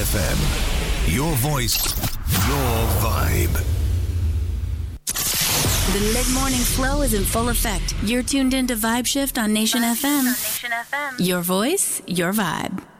FM. Your voice, your vibe. The mid-morning flow is in full effect. You're tuned into Vibe Shift on Nation FM. Your voice, your vibe.